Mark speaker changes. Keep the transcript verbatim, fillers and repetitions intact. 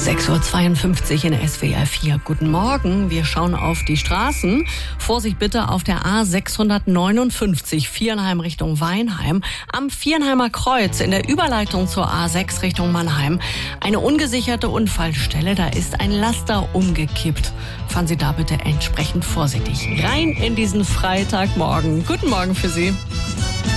Speaker 1: sechs Uhr zweiundfünfzig in S W R vier. Guten Morgen, wir schauen auf die Straßen. Vorsicht bitte auf der A sechshundertneunundfünfzig, Viernheim Richtung Weinheim. Am Viernheimer Kreuz in der Überleitung zur A sechs Richtung Mannheim. Eine ungesicherte Unfallstelle, da ist ein Laster umgekippt. Fahren Sie da bitte entsprechend vorsichtig rein in diesen Freitagmorgen. Guten Morgen für Sie.